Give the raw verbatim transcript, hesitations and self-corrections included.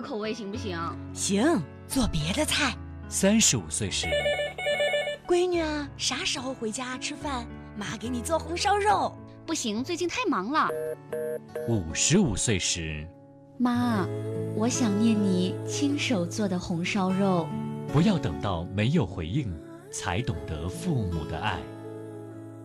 口味行不行？ 行，做别的菜。 三十五岁时， 闺女啊，啥时候回家吃饭？妈给你做红烧肉。 不行，最近太忙了。 五十五岁时， 妈，我想念你亲手做的红烧肉。 不要等到没有回应，才懂得父母的爱。